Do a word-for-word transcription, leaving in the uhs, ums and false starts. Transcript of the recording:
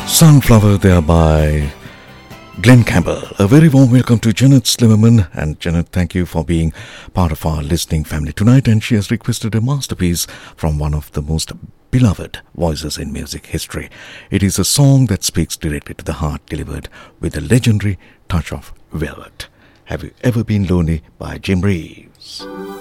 Sunflower there by Glenn Campbell. A very warm welcome to Janet Slimmerman. And Janet, thank you for being part of our listening family tonight. And she has requested a masterpiece from one of the most beloved voices in music history. It is a song that speaks directly to the heart, delivered with a legendary touch of velvet. Have You Ever Been Lonely by Jim Reeves.